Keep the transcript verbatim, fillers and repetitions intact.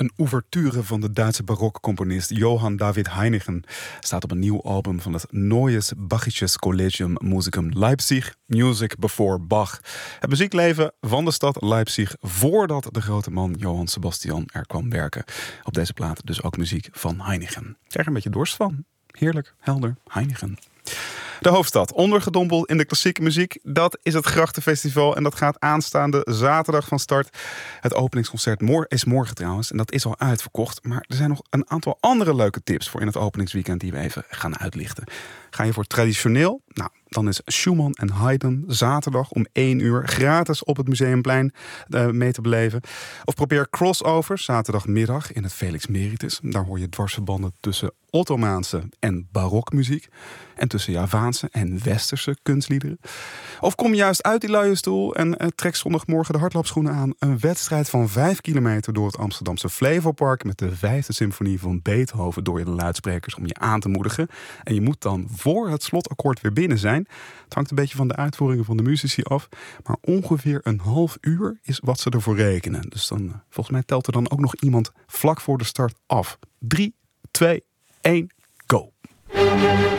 Een ouverture van de Duitse barokcomponist Johann David Heinichen staat op een nieuw album van het Neues Bachisches Collegium Musicum Leipzig, Music Before Bach. Het muziekleven van de stad Leipzig voordat de grote man Johann Sebastian er kwam werken. Op deze plaat dus ook muziek van Heinichen. Ik krijg er een beetje dorst van. Heerlijk, helder, Heinichen. De hoofdstad, ondergedompeld in de klassieke muziek. Dat is het Grachtenfestival en dat gaat aanstaande zaterdag van start. Het openingsconcert is morgen trouwens en dat is al uitverkocht. Maar er zijn nog een aantal andere leuke tips voor in het openingsweekend die we even gaan uitlichten. Ga je voor traditioneel? Nou, dan is Schumann en Haydn zaterdag om één uur gratis op het Museumplein uh, mee te beleven. Of probeer Crossover zaterdagmiddag in het Felix Meritis. Daar hoor je dwarsverbanden tussen Ottomaanse en barokmuziek. En tussen Javaanse en Westerse kunstliederen. Of kom juist uit die luie stoel en uh, trek zondagmorgen de hardloopschoenen aan. Een wedstrijd van vijf kilometer door het Amsterdamse Flevopark met de vijfde symfonie van Beethoven door je de luidsprekers om je aan te moedigen. En je moet dan voor het slotakkoord weer binnen zijn. Het hangt een beetje van de uitvoeringen van de muzici af. Maar ongeveer een half uur is wat ze ervoor rekenen. Dus dan, uh, volgens mij telt er dan ook nog iemand vlak voor de start af. drie, twee, één, go!